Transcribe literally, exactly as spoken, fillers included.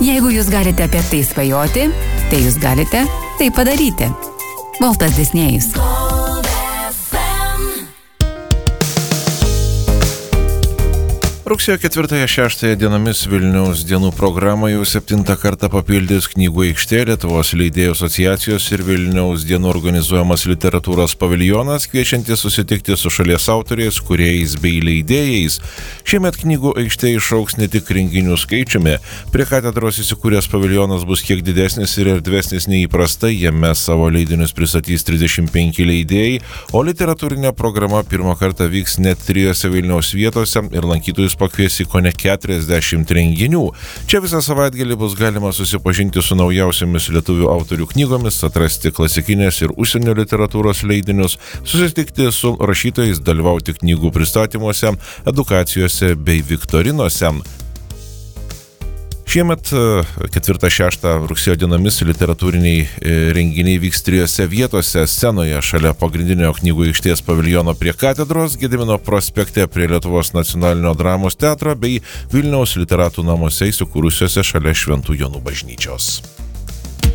Jeigu jūs galite apie tai svajoti, tai jūs galite tai padaryti. Voltas Disnėjus. Rugsėjo ketvirtąją šeštąją dienomis Vilniaus dienų programą jau septintą kartą papildys knygų aikštė, Lietuvos leidėjų asociacijos ir Vilniaus dienų organizuojamas literatūros paviljonas, kviečiantis susitikti su šalies autoriais, kūrėjais bei leidėjais. Šiemet knygų aikštė išaugs ne tik renginių skaičiumi, prie katedros įsikūręs paviljonas bus kiek didesnis ir erdvesnis nei įprastai, jame savo leidinius pristatys trisdešimt penki leidėjai, o literatūrinė programa pirmą kartą vyks net trijose Vilniaus vietose ir lankytojus pakvies į kone keturiasdešimt renginių. Čia visą savaitgalį bus galima susipažinti su naujausiamis lietuvių autorių knygomis, atrasti klasikinės ir užsienio literatūros leidinius, susitikti su rašytojais, dalyvauti knygų pristatymuose, edukacijose bei viktorinose. Šiemet ketvirtą šeštą rugsėjo dienomis literatūriniai renginiai vyks trijose vietose: scenoje šalia pagrindinio knygų aikštės paviljono prie katedros, Gedimino prospekte prie Lietuvos nacionalinio dramos teatro bei Vilniaus literatų namuose įsikūrusiuose šalia Šventų Jonų bažnyčios.